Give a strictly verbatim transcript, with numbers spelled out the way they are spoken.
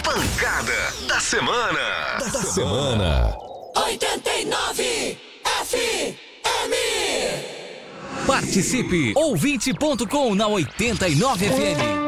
Pancada da semana. Da, da semana. oitenta e nove F M. Participe! ouvinte ponto com na oitenta e nove F M.